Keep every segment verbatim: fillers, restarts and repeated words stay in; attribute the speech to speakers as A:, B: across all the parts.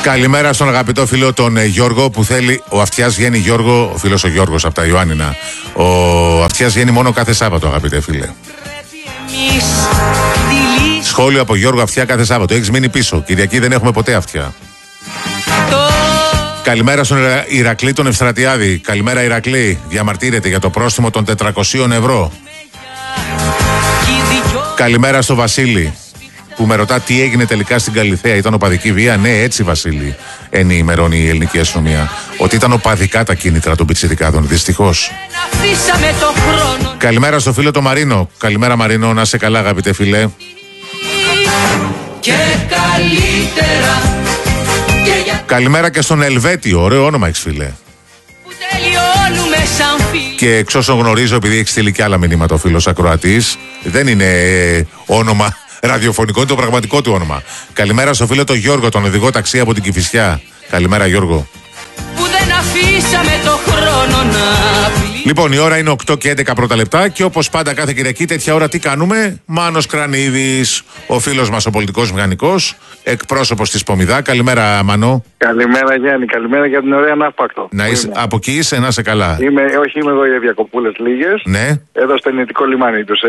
A: Καλημέρα στον αγαπητό φίλο τον ε, Γιώργο που θέλει. Ο Αυτιάς βγαίνει Γιώργο, ο φίλος ο Γιώργος από τα Ιωάννινα. Ο Αυτιάς βγαίνει μόνο κάθε Σάββατο, αγαπητέ φίλε. Σχόλιο από Γιώργο Αυτιά κάθε Σάββατο. Έχεις μείνει πίσω. Κυριακή δεν έχουμε ποτέ Αυτιά. Καλημέρα στον Ηρακλή τον Ευστρατιάδη. Καλημέρα Ηρακλή. Διαμαρτύρεται για το πρόστιμο των τετρακοσίων ευρώ. Καλημέρα στο Βασίλη που με ρωτά τι έγινε τελικά στην Καλιθέα. Ήταν οπαδική βία? Ναι, έτσι Βασίλη ενημερώνει η ελληνική αστυνομία. Ότι ήταν οπαδικά τα κίνητρα των πιτσιρικάδων, δυστυχώς. Καλημέρα στο φίλο το Μαρίνο. Καλημέρα Μαρίνο, να είσαι καλά αγαπητέ φίλε. Και καλύτερα. Καλημέρα και στον Ελβέτιο, ωραίο όνομα έχεις φίλε. Και εξ όσων γνωρίζω, επειδή έχει στείλει και άλλα μηνύματα ο φίλος ακροατής, δεν είναι ε, όνομα ραδιοφωνικό, είναι το πραγματικό του όνομα. Καλημέρα στο φίλο τον Γιώργο, τον οδηγό ταξί από την Κηφισιά. Καλημέρα Γιώργο. Που δεν αφήσαμε το χρόνο να... Λοιπόν, η ώρα είναι οκτώ και έντεκα πρώτα λεπτά και όπως πάντα κάθε Κυριακή τέτοια ώρα τι κάνουμε? Μάνος Κρανίδης, ο φίλος μας ο πολιτικός μηχανικός, εκπρόσωπος της Πομιδά. Καλημέρα Μανώ.
B: Καλημέρα Γιάννη, καλημέρα για την ωραία Ναύπακτο.
A: Να είσαι, από εκεί είσαι, να είσαι καλά.
B: Είμαι, όχι είμαι εδώ για διακοπούλες λίγες.
A: Ναι.
B: Εδώ στο Ενετικό λιμάνι τους.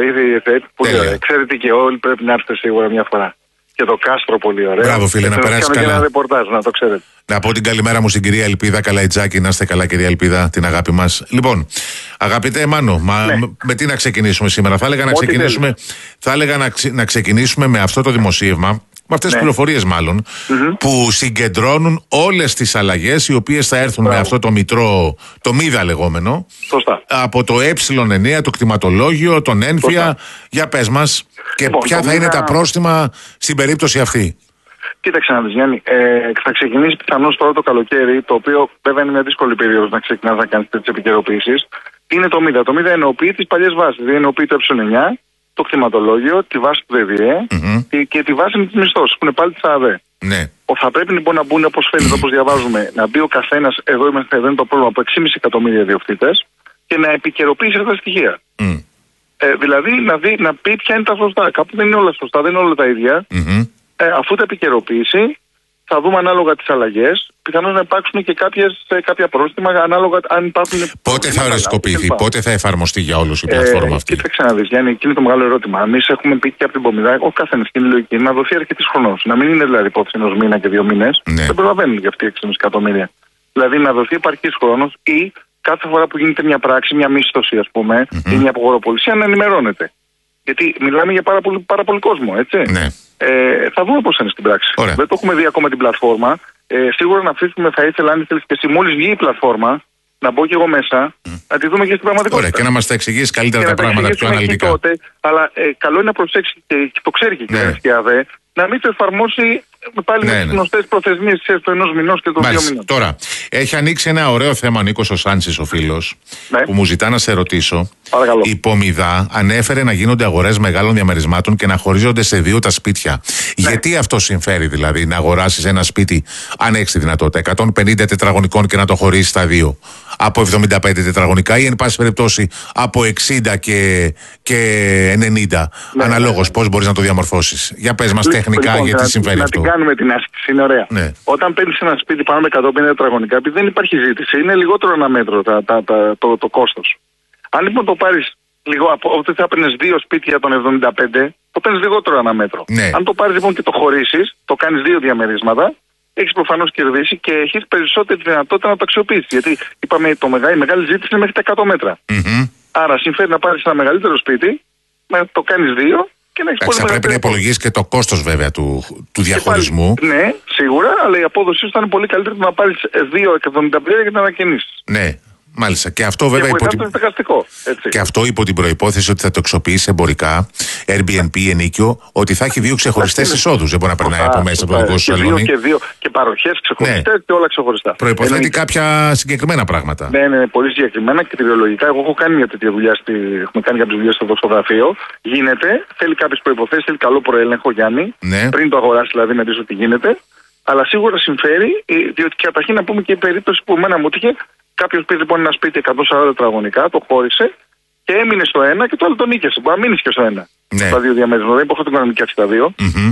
B: Ήδη ξέρετε και όλοι πρέπει να έρθετε σίγουρα μια φορά. Και το κάστρο πολύ ωραίο.
A: Μπράβο φίλε, να περάσει καλά.
B: Ένα ρεπορτάζ, να το ξέρετε.
A: Να πω την καλημέρα μου στην κυρία Ελπίδα Καλαϊτζάκη. Να είστε καλά, κυρία Ελπίδα, την αγάπη μας. Λοιπόν, αγαπητέ Μάνο, μα, ναι. με, με τι να ξεκινήσουμε σήμερα? Θα έλεγα να ξεκινήσουμε, θα έλεγα να, ξε, να ξεκινήσουμε με αυτό το δημοσίευμα, με αυτές τις ναι. πληροφορίες μάλλον, mm-hmm. που συγκεντρώνουν όλες τις αλλαγές οι οποίες θα έρθουν Μπράβο. με αυτό το μητρό, το μίδα λεγόμενο.
B: Σωστά.
A: Από το ε εννιά, το κτηματολόγιο, τον έμφυα. Σωστά. Για πες μας, και λοιπόν, ποια θα είναι μήνα... τα πρόστιμα στην περίπτωση αυτή?
B: Κοίταξε να δεις Γιάννη, ε, θα ξεκινήσει πιθανώς τώρα το καλοκαίρι, το οποίο βέβαια είναι μια δύσκολη περίοδος να ξεκινάς να κάνεις τέτοιες επικαιροποιήσεις. Είναι το μίδα. Το μίδα εννοοποιεί τις παλιές βάσεις. Δηλαδή εννοοποιεί το ε εννιά, το κτηματολόγιο, τη βάση του ΔΕΔΙΕ mm-hmm. και, και τη βάση με τις μισθώσεις, που είναι πάλι της ΑΔΕ. Ναι. Θα πρέπει λοιπόν να μπουν, όπως φαίνεται, όπως διαβάζουμε, να μπει ο καθένας, εδώ είμαστε, εδώ είναι το πρόβλημα, από έξι κόμμα πέντε εκατομμύρια ιδιοκτήτες και να επικαιροποιήσει αυτά τα στοιχεία. Mm. Ε, δηλαδή να, δει, να πει ποια είναι τα σωστά. Κάπου δεν είναι όλα σωστά, δεν είναι όλα τα ίδια. Mm-hmm. Ε, αφού τα επικαιροποιήσει, θα δούμε ανάλογα τις αλλαγές. Πιθανώς να υπάρξουν και κάποιες, κάποια πρόστιμα ανάλογα αν υπάρχουν.
A: Πότε θα οριστικοποιηθεί, πότε θα εφαρμοστεί για όλους η πλατφόρμα ε, αυτή?
B: Κοίταξε να δεις, Γιάννη, εκεί είναι το μεγάλο ερώτημα. Εμείς έχουμε πει και από την Πομιδά, ο καθένας και είναι λογική, να δοθεί αρκετής χρόνος. Να μην είναι δηλαδή υπόθεση ενός μήνα και δύο μήνες. Ναι. Δεν προλαβαίνουν για αυτοί οι έξι κόμμα πέντε εκατομμύρια. Δηλαδή να δοθεί επαρκής χρόνος ή κάθε φορά που γίνεται μια πράξη, μια μίσθωση, ας πούμε, mm-hmm. ή μια απογοροπολισία να ενημερώνεται. Γιατί μιλάμε για πάρα πολύ, πάρα πολύ κόσμο, έτσι. Ναι. Ε, θα δούμε πώς είναι στην πράξη. Ωραία. Δεν το έχουμε δει ακόμα την πλατφόρμα. Ε, σίγουρα να αφήσουμε, θα ήθελα, αν ήθελες και εσύ, μόλις βγει η πλατφόρμα, να μπω και εγώ μέσα, mm. να τη δούμε και στην πραγματικότητα.
A: Ωραία, και να μας τα εξηγήσει καλύτερα τα, τα πράγματα πιο αναλυτικά.
B: Τότε, αλλά ε, καλό είναι να προσέξει και, και το ξέρει και η κυβέρνηση και η ΑΔΕ, να μην το εφαρμόσει πάλι ναι, με τις γνωστές ναι. προθεσμίες του ενός μηνός και των δύο μηνών. Τώρα,
A: έχει ανοίξει ένα ωραίο θέμα Νίκος ο Σάντσης, ο φίλος, ναι. που μου ζητά να σε ρωτήσω.
B: Παρακαλώ.
A: Η Πομιδά ανέφερε να γίνονται αγορές μεγάλων διαμερισμάτων και να χωρίζονται σε δύο τα σπίτια. Ναι. Γιατί αυτό συμφέρει δηλαδή να αγοράσεις ένα σπίτι, αν έχεις τη δυνατότητα, εκατόν πενήντα τετραγωνικών και να το χωρίσεις στα δύο, από εβδομήντα πέντε τετραγωνικά ή εν πάση περιπτώσει από εξήντα και, και ενενήντα, ναι, αναλόγως ναι, ναι. πώς μπορείς να το διαμορφώσεις? Για πες μας τεχνικά λοιπόν, γιατί να, συμφέρει
B: να
A: αυτό.
B: Να την κάνουμε την άσκηση, είναι ωραία. Ναι. Όταν παίρνεις ένα σπίτι πάνω με εκατόν πενήντα τετραγωνικά, επειδή δεν υπάρχει ζήτηση, είναι λιγότερο ένα μέτρο τα, τα, τα, το, το κόστος. Αν λοιπόν το πάρεις λίγο, από ότι θα παίρνεις δύο σπίτια των εβδομήντα πέντε, το παίρνεις λιγότερο ένα μέτρο. Ναι. Αν το πάρεις λοιπόν και το χωρίσεις, το κάνεις δύο διαμερίσματα, έχεις προφανώς κερδίσει και έχεις περισσότερη δυνατότητα να το αξιοποιήσεις. Γιατί είπαμε το μεγάλη, η μεγάλη ζήτηση είναι μέχρι τα εκατό μέτρα. Mm-hmm. Άρα συμφέρει να πάρεις ένα μεγαλύτερο σπίτι, να το κάνεις δύο και να έχεις πολύ μεγαλύτερο.
A: Πρέπει να υπολογίσεις και το κόστος βέβαια του, του διαχωρισμού.
B: Πάλι, ναι, σίγουρα, αλλά η απόδοσή σου θα είναι πολύ καλύτερη να πάρεις δύο εβδομήντα πέντε και να ανακαινήσεις.
A: Ναι. Μάλιστα. Και αυτό βέβαια
B: και
A: υπό την... Και αυτό υπό την προϋπόθεση ότι θα το εξοποιήσει εμπορικά, Airbnb, ενίκιο, ότι θα έχει δύο ξεχωριστές εισόδους. Δεν μπορεί να περνάει από μέσα από το δικό σου σαλόνι.
B: Και δύο και παροχές ξεχωριστές ναι. και όλα ξεχωριστά.
A: Προϋποθέτει Ενίκιο. κάποια συγκεκριμένα πράγματα.
B: Ναι, ναι, πολύ συγκεκριμένα και κτηριολογικά. Εγώ έχω κάνει μια τέτοια δουλειά, στη... έχουμε κάνει κάποιες δουλειές στο δοξογραφείο. Γίνεται, θέλει κάποιες προϋποθέσεις, θέλει καλό προέλεγχο, Γιάννη. Ναι. Πριν το αγοράσει, δηλαδή, να δεις ότι γίνεται. Αλλά σίγουρα συμφέρει, διότι καταρχήν να πούμε και η περίπτωση που εμένα μου είχε. Κάποιο πήρε λοιπόν ένα σπίτι εκατόν σαράντα τετραγωνικά, το χώρισε και έμεινε στο ένα και το άλλο τον νίκησε. Μπορεί να μείνει και στο ένα. Ναι. Στα δύο διαμέρισματα. Δεν υποχρεωτικά να νοικιάσει τα δύο. Mm-hmm.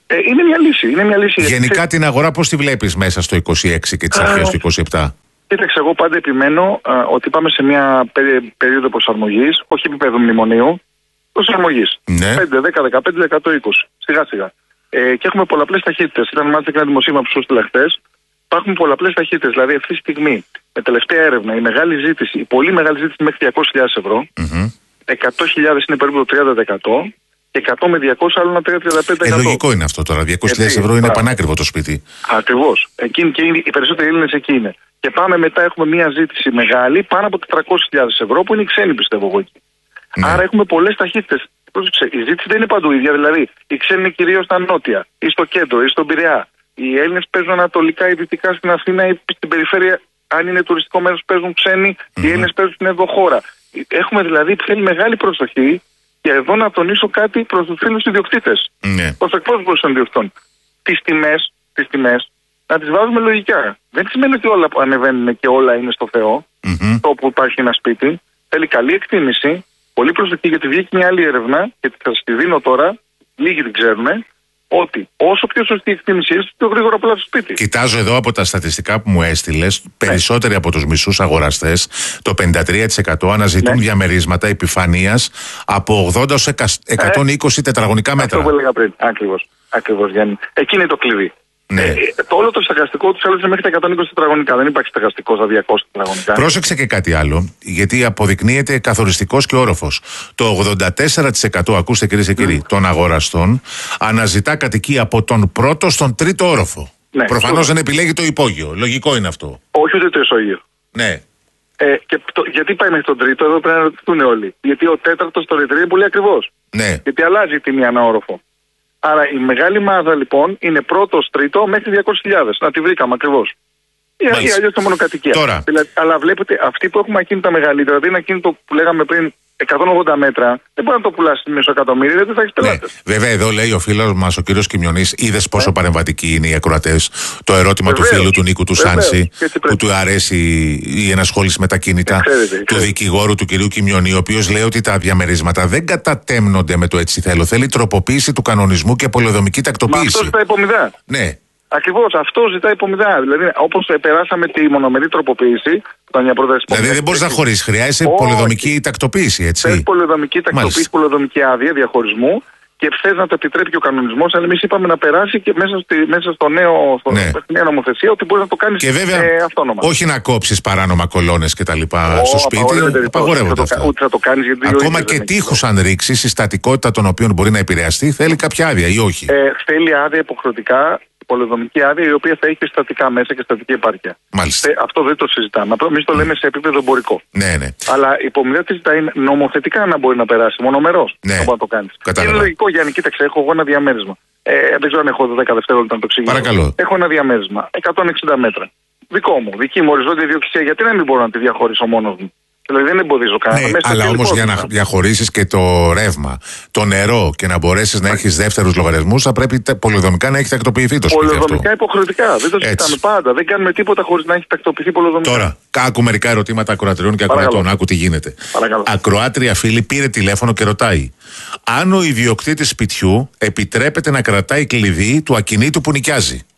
B: Ε, είναι μια λύση. Είναι μια λύση.
A: Γενικά
B: γιατί...
A: την αγορά πώς τη βλέπεις μέσα στο είκοσι έξι και τις αρχές του είκοσι επτά?
B: Κοίταξε, εγώ πάντα επιμένω α, ότι πάμε σε μια περί, περίοδο προσαρμογής, όχι επίπεδο μνημονίου, προσαρμογής.
A: Ναι.
B: πέντε, δέκα, δεκαπέντε, δεκατό, είκοσι. Σιγά σιγά. Ε, και έχουμε πολλαπλές ταχύτητες. Ήταν μάλιστα και ένα δημοσίευμα που σου έστειλα χθες. Υπάρχουν πολλαπλές ταχύτητες. Δηλαδή αυτή τη στιγμή, με τελευταία έρευνα, η μεγάλη ζήτηση, η πολύ μεγάλη ζήτηση μέχρι διακόσιες χιλιάδες ευρώ,
A: Mm-hmm.
B: εκατό χιλιάδες είναι περίπου το τριάντα τοις εκατό και εκατό με διακόσια άλλο ένα τριάντα με τριάντα πέντε τοις εκατό.
A: Ε, λογικό είναι αυτό τώρα. διακόσιες χιλιάδες ευρώ είναι πανάκριβο το σπίτι.
B: Ακριβώς. Εκείνοι και είναι, οι περισσότεροι Έλληνες εκεί είναι. Και πάμε μετά, έχουμε μια ζήτηση μεγάλη πάνω από τετρακόσιες χιλιάδες ευρώ που είναι οι ξένοι, πιστεύω εγώ εκεί.
A: Ναι.
B: Άρα έχουμε πολλές ταχύτητες. Πρόσεξε, η ζήτηση δεν είναι παντού ίδια. Δηλαδή, οι ξένοι είναι κυρίως στα νότια ή στο κέντρο ή στον Πειραιά. Οι Έλληνες παίζουν ανατολικά ή δυτικά στην Αθήνα ή στην περιφέρεια. Αν είναι τουριστικό μέρος, παίζουν ξένοι. Mm-hmm. Οι Έλληνες παίζουν στην ενδοχώρα. Έχουμε δηλαδή θέλει μεγάλη προσοχή. Και εδώ να τονίσω κάτι προς τους φίλους ιδιοκτήτες.
A: Ναι.
B: Προς εκπρόσωπους των ιδιοκτητών. Τις τιμές, τις τιμές να τις βάζουμε λογικά. Δεν σημαίνει ότι όλα που ανεβαίνουν και όλα είναι στο Θεό.
A: Mm-hmm.
B: Το που υπάρχει ένα σπίτι. Θέλει καλή εκτίμηση. Πολύ προσοχή, γιατί βγήκε μια άλλη έρευνα και θα σας τη δίνω τώρα. Λίγοι την ξέρουν. Ότι όσο πιο σωστή η εκτίμηση είναι, πιο γρήγορα απολαύσει το σπίτι.
A: Κοιτάζω εδώ από τα στατιστικά που μου έστειλες, περισσότεροι ναι. από τους μισούς αγοραστές, το πενήντα τρία τοις εκατό αναζητούν ναι. διαμερίσματα επιφανείας από ογδόντα έως εκατόν είκοσι ε, τετραγωνικά μέτρα.
B: Αυτό που έλεγα πριν. Ακριβώς. Ακριβώς, Γιάννη. Εκεί είναι το κλειδί.
A: Ναι.
B: Ε, το όλο το στεγαστικό του έλεγε μέχρι τα εκατόν είκοσι τετραγωνικά. Δεν υπάρχει στεγαστικό στα διακόσια τετραγωνικά.
A: Πρόσεξε και κάτι άλλο, γιατί αποδεικνύεται καθοριστικός και όροφος. Το ογδόντα τέσσερα τοις εκατό, ακούστε κυρίες και κύριοι, mm. των αγοραστών αναζητά κατοικία από τον πρώτο στον τρίτο όροφο. Ναι, Προφανώς δεν επιλέγει το υπόγειο. Λογικό είναι αυτό.
B: Όχι ούτε το ισόγειο.
A: Ναι.
B: Ε, και το, γιατί πάει μέχρι τον τρίτο, εδώ πρέπει να ρωτηθούν όλοι. Γιατί ο τέταρτος στο ρετρί είναι πολύ ακριβώς.
A: Ναι.
B: Γιατί αλλάζει η τιμή ανά όροφο. Άρα η μεγάλη μάζα λοιπόν είναι πρώτο, τρίτο μέχρι διακόσιες χιλιάδες. Να τη βρήκαμε ακριβώς. Ή αλλιώς το μονοκατοικία.
A: Τώρα.
B: Δηλαδή, αλλά βλέπετε, αυτοί που έχουμε ακίνητα μεγαλύτερα, δηλαδή ένα ακίνητο που λέγαμε πριν εκατόν ογδόντα μέτρα, δεν μπορεί να το πουλάσει μισό εκατομμύριο, δεν θα έχει πελάτες.
A: Ναι. Βέβαια, εδώ λέει ο φίλος μας, ο κύριος Κιμιονής, είδες πόσο ε? παρεμβατικοί είναι οι ακροατές. Το ερώτημα Βεβαίως. του φίλου του Νίκου του Σάνση, που του αρέσει η ενασχόληση με τα κίνητα, ξέρετε, του δικηγόρου του κυρίου Κιμιονή, ο οποίος λέει ότι τα διαμερίσματα δεν κατατέμνονται με το έτσι θέλω. Θέλει τροποποίηση του κανονισμού και πολεοδομική τακτοποίηση.
B: Μα αυτό ζητάει υπομηδά.
A: Ναι.
B: Ακριβώς, αυτό ζητάει υπομηδά. Δηλαδή, όπως περάσαμε τη μονομερή τροποποίηση.
A: Δηλαδή δεν μπορείς να χωρίσεις, χρειάζεσαι πολεοδομική τακτοποίηση, έτσι.
B: Θες πολεοδομική τακτοποίηση, πολεοδομική άδεια διαχωρισμού και θες να το επιτρέπει και ο κανονισμός. Αλλά εμείς είπαμε να περάσει και μέσα, στη, μέσα στο νέο, στο, ναι. στη νέα νομοθεσία ότι μπορεί να το κάνεις
A: και βέβαια,
B: ε, αυτόνομα.
A: Όχι να κόψεις παράνομα κολόνες και τα λοιπά στο σπίτι. Απαγορεύονται αυτά.
B: Ούτε θα το κάνεις, γιατί
A: ακόμα και τείχους αν ρίξεις, η στατικότητα των οποίων μπορεί να επηρεαστεί, θέλει κάποια άδεια ή όχι.
B: Ε, θέλει άδεια υποχρεωτικά. Πολεοδομική άδεια η οποία θα έχει και στατικά μέσα και στατική επάρκεια.
A: Μάλιστα.
B: Ε, αυτό δεν το συζητάμε. Απλά εμείς το λέμε σε επίπεδο εμπορικό.
A: Ναι, ναι.
B: Αλλά η υπομοιβαία τι ζητάει νομοθετικά να μπορεί να περάσει. Μονομερός.
A: Ναι.
B: Να μπορεί να το κάνει.
A: Είναι
B: λογικό, Γιάννη, κοίταξε, έχω εγώ ένα διαμέρισμα. Ε, δεν ξέρω αν έχω δέκα δευτερόλεπτα να το εξηγήσω.
A: Παρακαλώ.
B: Έχω ένα διαμέρισμα εκατόν εξήντα μέτρα. Δικό μου, δική μου οριζόντια ιδιοκτησία. Γιατί να μην μπορώ να τη διαχωρίσω μόνος μου. Δηλαδή δεν εμποδίζω κανένα.
A: Ναι, αλλά όμως για να διαχωρίσεις και το ρεύμα, το νερό και να μπορέσεις να έχεις δεύτερους λογαριασμούς, θα πρέπει πολεοδομικά να έχει τακτοποιηθεί το σπίτι.
B: Πολεοδομικά υποχρεωτικά. Δεν το συζητάμε πάντα. Δεν κάνουμε τίποτα χωρίς να έχει τακτοποιηθεί πολεοδομικά.
A: Τώρα, άκου μερικά ερωτήματα ακροατριών και ακροατών. Άκου τι γίνεται.
B: Παρακαλώ.
A: Ακροάτρια φίλη πήρε τηλέφωνο και ρωτάει αν ο ιδιοκτήτης σπιτιού επιτρέπεται να κρατάει κλειδί του ακινήτου που νοικιάζει.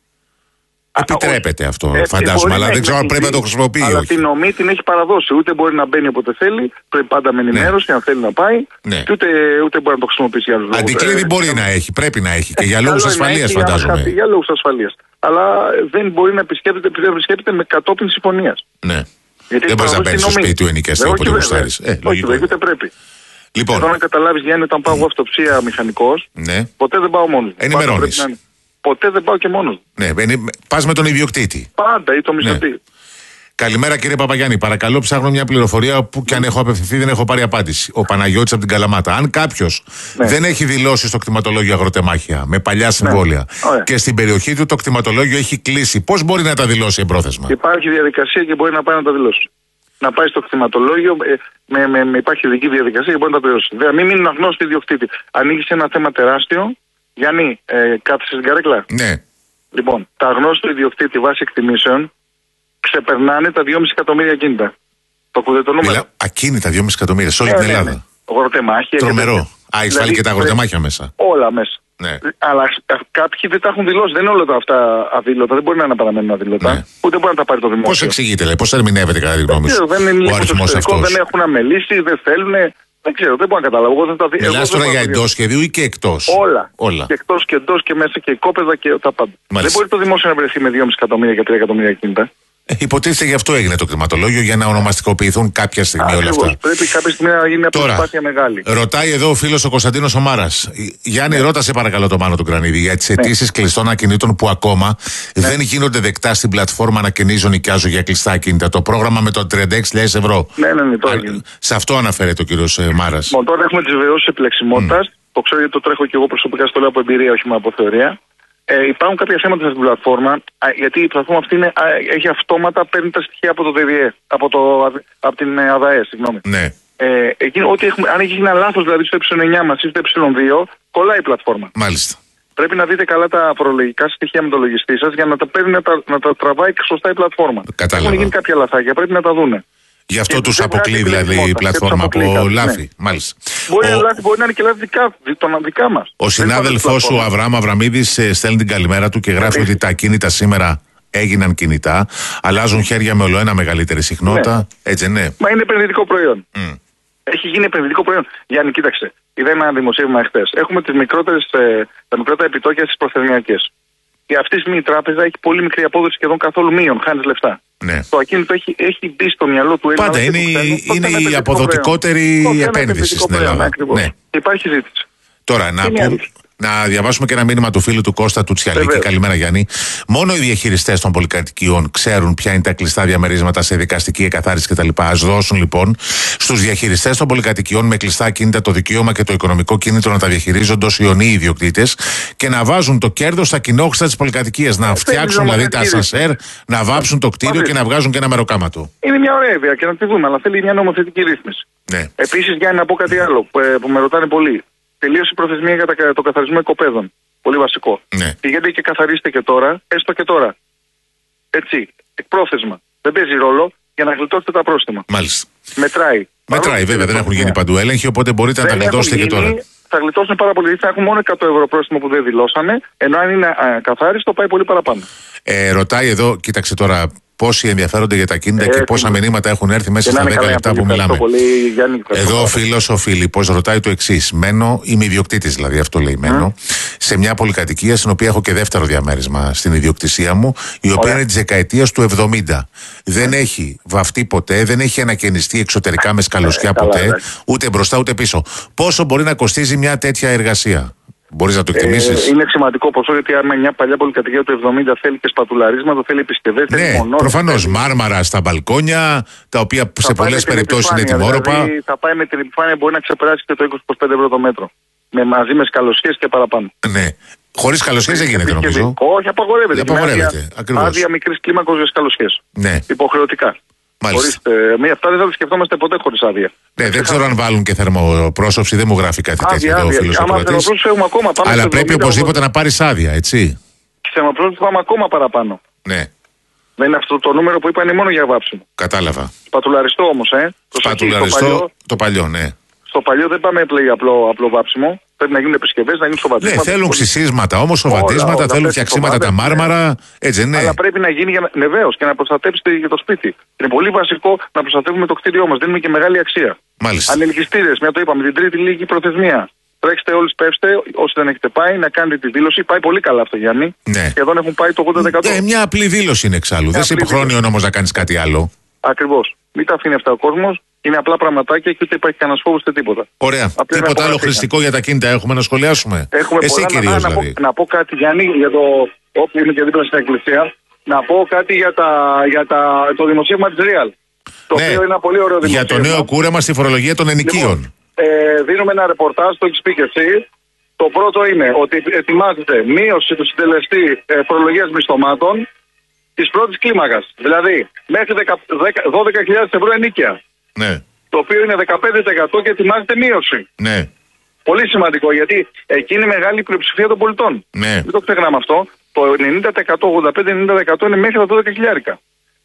A: Επιτρέπεται αυτό, ε, φαντάζομαι, αλλά δεν ξέρω αν πρέπει να το χρησιμοποιεί.
B: Αλλά
A: όχι.
B: την ομή την έχει παραδώσει. Ούτε μπορεί να μπαίνει όποτε θέλει, πρέπει πάντα με ενημέρωση, ναι. αν θέλει να πάει. Ναι. Και ούτε, ούτε μπορεί να το χρησιμοποιήσει για άλλους λόγους.
A: Αντικλείδι μπορεί ε, να έχει, πρέπει να έχει και για λόγους ασφαλείας, φαντάζομαι.
B: Για, για λόγους ασφαλείας. Αλλά δεν μπορεί να επισκέπτεται, επειδή επισκέπτεται με κατόπιν συμφωνίας.
A: Ναι. Γιατί δεν μπορεί να μπαίνει στο σπίτι του ενοικιαστή όποτε γουστάρει.
B: Όχι, ούτε πρέπει.
A: Λοιπόν.
B: Εδώ να καταλάβει, Γιάννη, όταν πάω εγώ αυτοψία μηχανικός, ποτέ δεν πάω μόνο.
A: Ενημερώνεις.
B: Ποτέ δεν πάω και μόνος.
A: Ναι, πας με τον ιδιοκτήτη.
B: Πάντα ή το μισθωτή. Ναι.
A: Καλημέρα κύριε Παπαγιάννη. Παρακαλώ, ψάχνω μια πληροφορία που και αν έχω απευθυνθεί δεν έχω πάρει απάντηση. Ο Παναγιώτης από την Καλαμάτα. Αν κάποιος ναι. δεν έχει δηλώσει στο κτηματολόγιο αγροτεμάχια με παλιά συμβόλαια ναι. και στην περιοχή του το κτηματολόγιο έχει κλείσει, πώς μπορεί να τα δηλώσει εμπρόθεσμα?
B: Υπάρχει διαδικασία και μπορεί να πάει να τα δηλώσει. Να πάει στο κτηματολόγιο, με, με, με, υπάρχει ειδική διαδικασία και μπορεί να τα δηλώσει. Δηλαδή, μην είναι αγνώστοι ιδιοκτήτη. Ανοίγει ένα θέμα τεράστιο. Γιάννη, ε, κάθεσαι στην καρέκλα.
A: Ναι.
B: Λοιπόν, τα αγνώστου ιδιοκτήτη βάσει εκτιμήσεων ξεπερνάνε τα δυόμισι εκατομμύρια ακίνητα. Το ακούτε το νούμερο?
A: Μιλά, ακίνητα δυόμισι εκατομμύρια σε όλη
B: ε,
A: την
B: ναι,
A: Ελλάδα.
B: Ναι. Αγροτεμάχια.
A: Τρομερό. Α, έχει βάλει και τα αγροτεμάχια μέσα.
B: Όλα μέσα.
A: Ναι.
B: Αλλά κάποιοι δεν τα έχουν δηλώσει. Δεν είναι όλα τα αυτά αδήλωτα. Δεν μπορεί να παραμένουν αδήλωτα. Ναι. Ούτε μπορεί να τα πάρει το δημόσιο.
A: Πώς εξηγείται, πώς ερμηνεύεται κατά τη γνώμη σου ο αριθμός αυτός?
B: Δεν έχουν αμελήσει, δεν θέλουν. Δεν ξέρω, δεν μπορώ να καταλάβω.
A: Μιλάς τώρα για εντός σχεδίου ή και εκτός?
B: Όλα.
A: Όλα.
B: Και εκτός και εντός και μέσα και οικόπεδα και τα πάντα. Μάλιστα. Δεν μπορεί το δημόσιο να βρεθεί με δυόμισι εκατομμύρια και τρία εκατομμύρια κινητά.
A: Ε, υποτίθεται γι' αυτό έγινε το κτηματολόγιο, για να ονομαστικοποιηθούν κάποια στιγμή όλα αυτά.
B: Πρέπει κάποια στιγμή να γίνει μια προσπάθεια μεγάλη.
A: Ρωτάει εδώ ο φίλος ο Κωνσταντίνος ο Μάρας. Γιάννη, ναι. ρώτασε παρακαλώ το Μάνο του Κρανίδη για τις αιτήσεις ναι. κλειστών ακινήτων που ακόμα ναι. δεν γίνονται δεκτά στην πλατφόρμα να καινίζω νοικιάζω για κλειστά ακίνητα. Το πρόγραμμα με το τριάντα έξι χιλιάδες ευρώ.
B: Ναι, ναι, ναι, το Α,
A: σε αυτό αναφέρεται ο κύριος Μάρας.
B: Bon, τώρα έχουμε τις βεβαιώσεις επιλεξιμότητας. Mm. Το ξέρω γιατί το τρέχω και εγώ προσωπικά, στο λέω από εμπειρία, όχι μόνο από θεωρία. Ε, υπάρχουν κάποια θέματα στην πλατφόρμα, α, γιατί η πλατφόρμα αυτή είναι, α, έχει αυτόματα παίρνει τα στοιχεία από το ντι βι ι, από, το, από την ΑΔΑΕ, συγγνώμη.
A: Ναι.
B: Ε, εκεί, ό,τι έχουμε, αν έχει γίνει ένα λάθος δηλαδή στο ε εννιά μας ή στο ε δύο, κολλάει η πλατφόρμα.
A: Μάλιστα.
B: Πρέπει να δείτε καλά τα φορολογικά στοιχεία με το λογιστή σας για να τα παίρνει να τα, να τα τραβάει σωστά η πλατφόρμα.
A: Κατάλαβα.
B: Έχουν γίνει κάποια λαθάκια, πρέπει να τα δούνε.
A: Γι' αυτό τους αποκλεί δηλαδή η πλατφόρμα από λάθη. Ναι. Μάλιστα.
B: Μπορεί, ο... λάθη, μπορεί να είναι και λάθη δικά, δικά μας.
A: Ο συνάδελφός σου, ο Αβραάμ Αβραμίδης, στέλνει την καλημέρα του και γράφει ότι τα ακίνητα σήμερα έγιναν κινητά, αλλάζουν χέρια με ολοένα μεγαλύτερη συχνότητα. Ναι. Έτσι, ναι.
B: Μα είναι επενδυτικό προϊόν.
A: Mm.
B: Έχει γίνει επενδυτικό προϊόν. Γιάννη, κοίταξε. Είδα ένα δημοσίευμα εχθές. Έχουμε τις μικρότερες, ε, τα μικρότερα επιτόκια στις προθεσμιακές. Και αυτή τη στιγμή η τράπεζα έχει πολύ μικρή απόδοση, σχεδόν καθόλου μείον, χάνει λεφτά.
A: Ναι.
B: Το ακίνητο έχει, έχει μπει στο μυαλό του Έλληνα.
A: Πάντα είναι, είναι η αποδοτικότερη προϊόν. επένδυση στην Ελλάδα. Ναι.
B: Υπάρχει ζήτηση.
A: Τώρα, να, που, να διαβάσουμε και ένα μήνυμα του φίλου του Κώστα του Τσιαλίκη. Καλημέρα, Γιάννη. Μόνο οι διαχειριστές των πολυκατοικιών ξέρουν ποια είναι τα κλειστά διαμερίσματα σε δικαστική εκαθάριση κτλ. Ας δώσουν λοιπόν στους διαχειριστές των πολυκατοικιών με κλειστά ακίνητα το δικαίωμα και το οικονομικό κίνητρο να τα διαχειρίζονται ως ιονοί ιδιοκτήτες και να βάζουν το κέρδος στα κοινόχρηστα της πολυκατοικίας. Να φτιάξουν δηλαδή τα ασανσέρ, να βάψουν το κτίριο και να βγάζουν και ένα μεροκάματο.
B: Είναι μια ωραία ιδέα και να τη δούμε, αλλά θέλει μια νομοθετική ρύθμιση.
A: Ναι.
B: Επίσης, για να πω κάτι άλλο που, που με ρωτάνε πολύ. Τελείωσε η προθεσμία για τα, το καθαρισμό οικοπαίδων. Πολύ βασικό.
A: Ναι.
B: Πηγαίνετε και καθαρίστε και τώρα, έστω και τώρα. Έτσι, εκπρόθεσμα. Δεν παίζει ρόλο για να γλιτώσετε τα πρόστιμα.
A: Μάλιστα.
B: Μετράει.
A: Μετράει, βέβαια, δεν έχουν γίνει παντού έλεγχοι, οπότε μπορείτε δεν να τα γλιτώσετε και τώρα.
B: Θα γλιτώσουν πάρα πολύ. Θα έχουν μόνο εκατό ευρώ πρόστιμο που δεν δηλώσανε, ενώ αν είναι α, καθάριστο πάει πολύ παραπάνω.
A: Ε, ρωτάει εδώ, κοίταξε τώρα. Πόσοι ενδιαφέρονται για τα κίνητα ε, και πόσα μηνύματα έχουν έρθει μέσα στα δέκα λεπτά που μιλάμε.
B: Πολύ, Γιάννη,
A: Εδώ ο φίλος ο Φίλιππος ρωτάει το εξής. Μένω, είμαι ιδιοκτήτης δηλαδή, αυτό λέει. Μένω mm. σε μια πολυκατοικία στην οποία έχω και δεύτερο διαμέρισμα στην ιδιοκτησία μου, η οποία Ωραία. είναι της δεκαετίας του εβδομήντα. Mm. Δεν έχει βαφτεί ποτέ, δεν έχει ανακαινιστεί εξωτερικά με σκαλωσιά ε, ποτέ, καλά, ούτε μπροστά ούτε πίσω. Πόσο μπορεί να κοστίζει μια τέτοια εργασία? Μπορείς να το εκτιμήσεις?
B: Ε, είναι σημαντικό ποσό, γιατί άμα μια παλιά πολυκατοικία του εβδομήντα θέλει και σπατουλαρίσματα, θέλει επισκευές,
A: ναι,
B: θέλει μονόρ.
A: Προφανώς. Θέλει... Μάρμαρα στα μπαλκόνια, τα οποία θα σε πολλές περιπτώσεις είναι τιμόρροπα.
B: Δηλαδή, θα πάει με την επιφάνεια, μπορεί να ξεπεράσει και το είκοσι με είκοσι πέντε ευρώ το μέτρο. Με, μαζί με σκαλωσιές και παραπάνω.
A: Ναι. Χωρίς σκαλωσιές δεν γίνεται νομίζω.
B: Όχι, απαγορεύεται.
A: Απαγορεύεται.
B: Άδεια μικρής κλίμακος για σκαλωσιές.
A: Ναι.
B: Υποχρεωτικά. Ορίστε, με αυτά δεν θα τα σκεφτόμαστε ποτέ χωρίς άδεια.
A: Ναι, δεν ξέρω αν βάλουν και θερμοπρόσωψη, δεν μου γράφει κάτι τέτοιο εδώ ο φίλος ο Κροατής. Αλλά πρέπει οπωσδήποτε να πάρεις άδεια, έτσι.
B: Και θερμοπρόσωψη πάμε ακόμα παραπάνω.
A: Ναι.
B: Δεν είναι αυτό το νούμερο που είπα, είναι μόνο για βάψιμο.
A: Κατάλαβα.
B: Σπατουλαριστό όμως, ε.
A: Σπατουλαριστό, το παλιό, ναι.
B: Στο παλιό δεν πάμε απλό, απλό, απλό βάψιμο. Πρέπει να γίνουν επισκευές, να γίνουν σοβατίσματα.
A: Ναι, θέλουν ξυσίσματα όμως, σοβατίσματα, θέλουν φτιαξίματα τα μάρμαρα. Έτσι, ναι.
B: Αλλά πρέπει να γίνει για... ναι, βέβαιως, και να προστατέψετε για το σπίτι. Είναι πολύ βασικό να προστατεύουμε το κτίριό μας. Δίνουμε και μεγάλη αξία.
A: Μάλιστα.
B: Ανελκυστήρες, μια το είπαμε, την τρίτη λίγη προθεσμία. Τρέξτε όλοι, πέφτε, όσοι δεν έχετε πάει, να κάνετε τη δήλωση. Πάει πολύ καλά αυτό, Γιάννη.
A: Ναι.
B: Σχεδόν έχουν πάει το ογδόντα τοις εκατό.
A: Ναι, μια απλή δήλωση είναι εξάλλου. Δεν σε υποχρεώνει ο νόμος να κάνεις κάτι άλλο.
B: Ακριβώς. Μην τα αφήνει αυτά ο κόσμος. Είναι απλά πραγματάκια και ούτε υπάρχει κανένα φόβο ούτε τίποτα.
A: Ωραία. Απλά τίποτα άλλο χρηστικό για τα κίνητα έχουμε να σχολιάσουμε?
B: Έχουμε
A: Εσύ κυρίως
B: να,
A: δηλαδή.
B: Να πω, να πω κάτι, Γιάννη, για το. Όπου είμαι και δίπλα στην εκκλησία. Να πω κάτι για, τα, για τα, το δημοσίευμα της Real. Το ναι, οποίο είναι ένα πολύ ωραίο δημοσίευμα.
A: Για το νέο κούρεμα στη φορολογία των ενοικίων.
B: Λοιπόν, ε, δίνουμε ένα ρεπορτάζ, το έχεις πει και εσύ. Το πρώτο είναι ότι ετοιμάζεται μείωση του συντελεστή ε, φορολογίας μισθωμάτων της πρώτης κλίμακας. Δηλαδή μέχρι δώδεκα χιλιάδες ευρώ ενίκεια.
A: Ναι.
B: Το οποίο είναι δεκαπέντε τοις εκατό και ετοιμάζεται μείωση.
A: Ναι.
B: Πολύ σημαντικό, γιατί εκεί είναι η μεγάλη πλειοψηφία των πολιτών.
A: Ναι.
B: Δεν το ξεχνάμε αυτό. Το ενενήντα τοις εκατό, ογδόντα πέντε με ενενήντα τοις εκατό είναι μέχρι τα δώδεκα χιλιάρικα.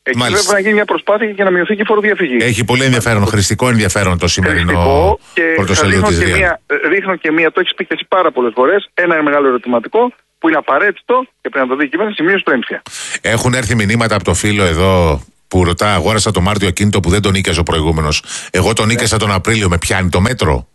B: Εκεί πρέπει να γίνει μια προσπάθεια για να μειωθεί και η φοροδιαφυγή.
A: Έχει πολύ ενδιαφέρον, χρηστικό ενδιαφέρον το σημερινό πρωτοσέλιδο της ΡΙΑ.
B: Ρίχνω και μία, το έχει πει και εσύ πάρα πολλές φορές, ένα μεγάλο ερωτηματικό που είναι απαραίτητο και πρέπει να το δει η κυβέρνηση, μείωση του έμφυα.
A: Έχουν έρθει μηνύματα από το φίλο εδώ που ρωτά: αγόρασα το Μάρτιο ακίνητο που δεν τον νίκιαζε ο προηγούμενος. Εγώ τον νίκιασα τον Απρίλιο, με πιάνει το μέτρο?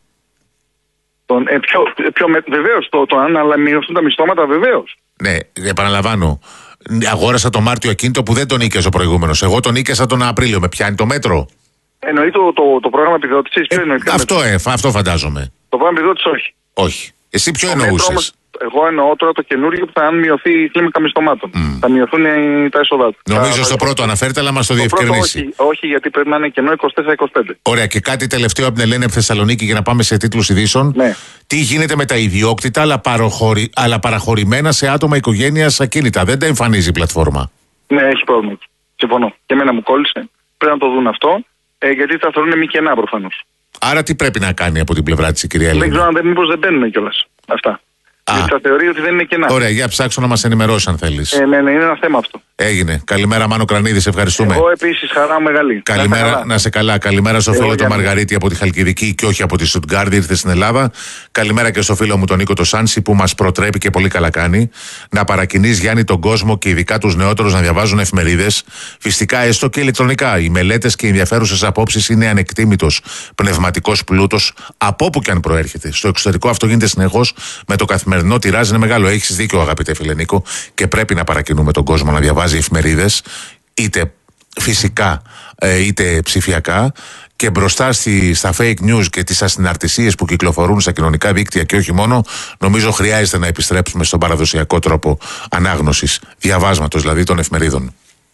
B: Τον, ε, πιο, πιο, βεβαίως, το, το αν μειωθούν τα μισθώματα, βεβαίως.
A: Ναι, επαναλαμβάνω. Αγόρασα το Μάρτιο ακίνητο που δεν τον νίκιαζε ο προηγούμενος. Εγώ τον νίκιασα τον Απρίλιο, με πιάνει το μέτρο?
B: Εννοεί το, το, το πρόγραμμα επιδότησης.
A: Ε, αυτό, ε, αυτό φαντάζομαι.
B: Το πρόγραμμα επιδότησης όχι.
A: Όχι. Εσύ ποιο εννοούσες?
B: Εγώ εννοώ τώρα το καινούργιο που θα αν μειωθεί η κλίμακα μισθωμάτων. Mm. Θα μειωθούν τα έσοδα του.
A: Νομίζω
B: θα,
A: στο
B: θα...
A: πρώτο αναφέρεται, αλλά μας το, το διευκρινίσει.
B: Όχι, όχι, γιατί πρέπει να είναι κενό είκοσι τέσσερα είκοσι πέντε.
A: Ωραία, και κάτι τελευταίο από την Ελένη από Θεσσαλονίκη για να πάμε σε τίτλους ειδήσεων.
B: Ναι.
A: Τι γίνεται με τα ιδιόκτητα αλλά, παροχωρη... αλλά παραχωρημένα σε άτομα οικογένειας ακίνητα? Δεν τα εμφανίζει η πλατφόρμα.
B: Ναι, έχει πρόβλημα. Συμφωνώ. Και εμένα μου κόλλησε. Πρέπει να το δουν αυτό, ε, γιατί θα θεωρούν μη κενά προφανώς.
A: Άρα τι πρέπει να κάνει από την πλευρά της η κυρία Ελένη?
B: Δεν ξέρω αν δεν, μήπως δεν μπαίνουν κιόλας αυτά. Γιατί θα θεωρεί ότι δεν είναι κενά.
A: Ωραία, για ψάξω να μας ενημερώσει αν θέλεις.
B: Ε, ναι, ναι, είναι ένα θέμα αυτό.
A: Έγινε. Καλημέρα, Μάνο Κρανίδη, σε ευχαριστούμε.
B: Εγώ επίσης, χαρά μεγάλη.
A: Καλημέρα, να, να σε καλά. Καλημέρα στο
B: Εγώ
A: φίλο
B: για
A: του Μαργαρίτη από τη Χαλκιδική και όχι από τη Στουτγκάρδη, ήρθε στην Ελλάδα. Καλημέρα και στο φίλο μου τον Νίκο το Σάνση που μας προτρέπει και πολύ καλά κάνει να παρακινείς, Γιάννη, τον κόσμο και ειδικά τους νεότερους να διαβάζουν εφημερίδες. Φυσικά έστω και ηλεκτρονικά. Οι μελέτες και οι ενδιαφέρουσες απόψεις είναι ανεκτήμητος πνευματικός πλούτος από όπου και αν προέρχεται. Στο εξωτερικό αυτό γίνεται συνεχώς με το καθημερινό τυράζ. Είναι μεγάλο. Έχεις δίκιο, αγαπητέ φίλε Νίκο, και πρέπει να παρακινούμε τον κόσμο να διαβάζει εφημερίδες, είτε φυσικά είτε ψηφιακά, και μπροστά στη, στα fake news και τις ασυναρτησίες που κυκλοφορούν στα κοινωνικά δίκτυα και όχι μόνο, νομίζω χρειάζεται να επιστρέψουμε στον παραδοσιακό τρόπο ανάγνωσης, διαβάσματος δηλαδή των εφημερίδων.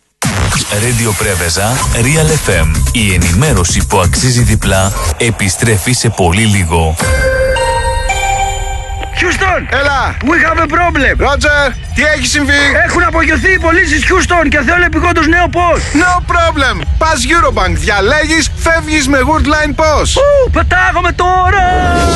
C: Radio Πρέβεζα, Real εφ εμ. Η ενημέρωση που αξίζει διπλά επιστρέφει σε πολύ λίγο.
D: Houston!
E: Έλα!
D: We have a problem!
E: Roger! Τι έχει συμβεί?
D: Έχουν απογειωθεί οι πωλήσεις Houston και θέλουν επειγόντως νέο post!
E: No problem! Πας Eurobank, διαλέγεις, φεύγεις με Woodline Post!
D: Ου, πετάγομαι τώρα!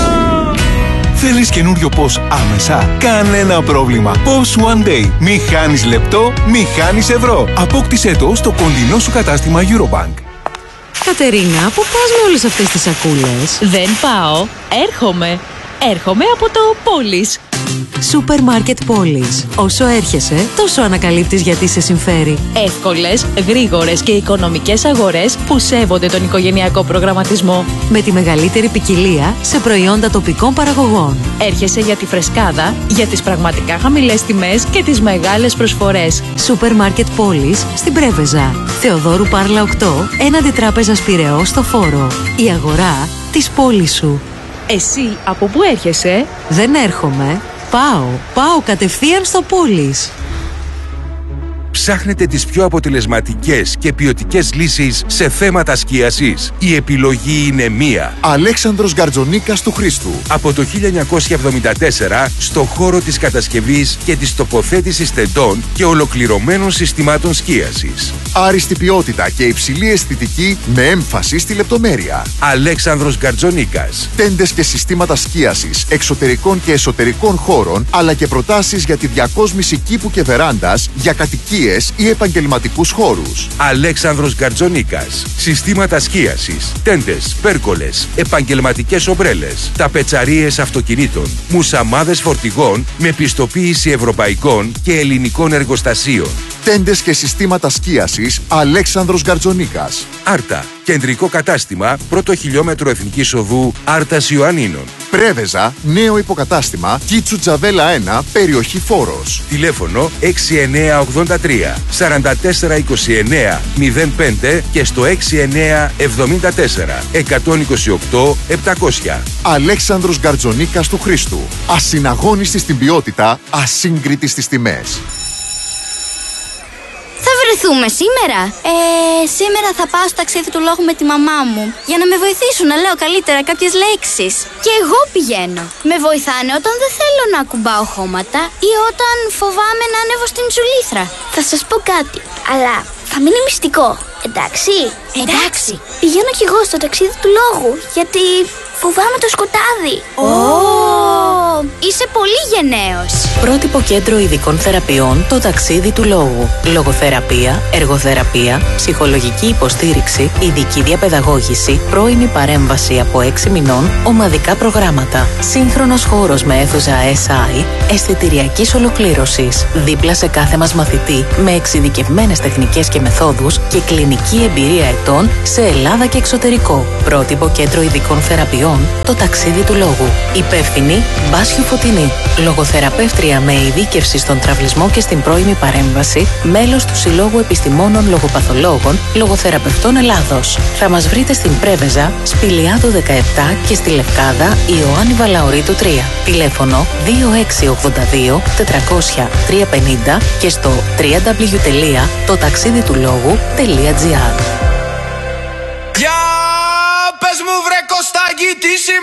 C: Θέλεις καινούριο post άμεσα? Κανένα πρόβλημα! Post One Day. Μη χάνεις λεπτό, μη χάνεις ευρώ. Απόκτησέ το στο κοντινό σου κατάστημα Eurobank.
F: Κατερίνα, πού πας με όλες αυτές τις σακούλες?
G: Δεν πάω, έρχομαι. Έρχομαι από το Πόλης.
F: Σούπερ Μάρκετ Πόλης. Όσο έρχεσαι, τόσο ανακαλύπτεις γιατί σε συμφέρει.
G: Εύκολες, γρήγορες και οικονομικές αγορές που σέβονται τον οικογενειακό προγραμματισμό.
F: Με τη μεγαλύτερη ποικιλία σε προϊόντα τοπικών παραγωγών.
G: Έρχεσαι για τη φρεσκάδα, για τις πραγματικά χαμηλές τιμές και τις μεγάλες προσφορές.
F: Σούπερ Μάρκετ Πόλης στην Πρέβεζα. Θεοδόρου Πάρλα οκτώ, έναντι Τράπεζας Πειραιώς στο Φόρο. Η αγορά της πόλης σου.
G: Εσύ από πού έρχεσαι?
F: Δεν έρχομαι. Πάω. Πάω κατευθείαν στο Πόλης.
H: Ψάχνετε τις πιο αποτελεσματικές και ποιοτικές λύσεις σε θέματα σκίασης? Η επιλογή είναι μία.
I: Αλέξανδρος Γκαρτζονίκας του Χρήστου.
H: Από το χίλια εννιακόσια εβδομήντα τέσσερα στο χώρο της κατασκευής και της τοποθέτησης τεντών και ολοκληρωμένων συστημάτων σκίασης.
I: Άριστη ποιότητα και υψηλή αισθητική με έμφαση στη λεπτομέρεια.
H: Αλέξανδρος Γκαρτζονίκας.
I: Τέντες και συστήματα σκίασης εξωτερικών και εσωτερικών χώρων, αλλά και προτάσεις για τη διακόσμηση κήπου και βεράντας για κατοικίες ή επαγγελματικούς χώρους.
H: Αλέξανδρος Γκαρτζονίκας. Συστήματα σκίασης, τέντες, πέρκολες, επαγγελματικές ομπρέλες, ταπετσαρίες αυτοκινήτων, μουσαμάδες φορτηγών με πιστοποίηση ευρωπαϊκών και ελληνικών εργοστασίων.
I: Τέντες και συστήματα σκίασης Αλέξανδρος Γκαρτζονίκας.
H: Άρτα. Κεντρικό κατάστημα, πρώτο χιλιόμετρο Εθνικής Οδού Άρτας Ιωαννίνων.
I: Πρέβεζα, νέο υποκατάστημα, Κίτσου Τζαβέλα ένα, περιοχή Φόρος.
H: Τηλέφωνο έξι εννιά ογδόντα τρία σαράντα τέσσερα είκοσι εννιά μηδέν πέντε και στο έξι εννιά εβδομήντα τέσσερα εκατόν είκοσι οκτώ επτακόσια.
I: Αλέξανδρος Γκαρτζονίκας του Χρήστου. Ασυναγώνιστη στην ποιότητα, ασύγκριτη στις τιμές.
J: Θα βρεθούμε σήμερα. Ε, σήμερα θα πάω στο ταξίδι του λόγου με τη μαμά μου για να με βοηθήσουν να λέω καλύτερα κάποιες λέξεις. Και εγώ πηγαίνω. Με βοηθάνε όταν δεν θέλω να ακουμπάω χώματα ή όταν φοβάμαι να ανέβω στην τζουλήθρα. Θα σας πω κάτι, αλλά θα μείνει μυστικό. Εντάξει? Εντάξει. Πηγαίνω κι εγώ στο ταξίδι του λόγου γιατί φοβάμαι το σκοτάδι. Oh. Είσαι πολύ γενναίος.
G: Πρότυπο Κέντρο Ειδικών Θεραπείων, το ταξίδι του λόγου. Λογοθεραπεία, εργοθεραπεία, ψυχολογική υποστήριξη, ειδική διαπαιδαγώγηση, πρώιμη παρέμβαση από έξι μηνών, ομαδικά προγράμματα. Σύγχρονος χώρος με αίθουσα ες άι, αισθητηριακής ολοκλήρωσης. Δίπλα σε κάθε μας μαθητή, με εξειδικευμένες τεχνικές και μεθόδους και κλινική εμπειρία ετών σε Ελλάδα και εξωτερικό. Πρότυπο Κέντρο Ειδικών Θεραπείων, το ταξίδι του λόγου. Υπεύθυνη Μπάσιου Φωτεινή. Λογοθεραπεύτρια με ειδίκευση στον τραυλισμό και στην πρώιμη παρέμβαση, μέλος του Συλλόγου Επιστημόνων Λογοπαθολόγων Λογοθεραπευτών Ελλάδος. Θα μας βρείτε στην Πρέβεζα, Σπηλιάδο δεκαεπτά και στη Λευκάδα Ιωάννη Βαλαωρίτου τρία. Τηλέφωνο δύο έξι ογδόντα δύο τετρακόσια τριακόσια πενήντα και στο double-u double-u double-u τελεία το ταξίδι του λόγου τελεία τζι άρ.
E: Για πες μου βρε Κωστάκη τι